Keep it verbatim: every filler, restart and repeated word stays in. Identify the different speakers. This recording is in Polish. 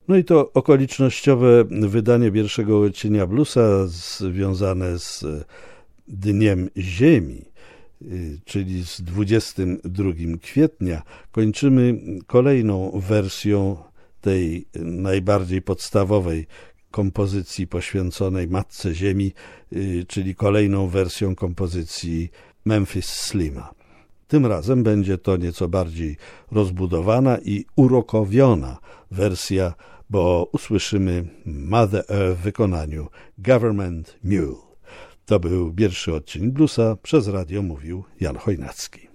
Speaker 1: No i to okolicznościowe wydanie pierwszego odcienia bluesa związane z Dniem Ziemi, czyli z dwudziestego drugiego kwietnia, kończymy kolejną wersją tej najbardziej podstawowej kompozycji poświęconej Matce Ziemi, czyli kolejną wersją kompozycji Memphis Slima. Tym razem będzie to nieco bardziej rozbudowana i urokowiona wersja, bo usłyszymy Mother Earth w wykonaniu Government Mule. To był pierwszy odcinek bluesa, przez radio mówił Jan Chojnacki.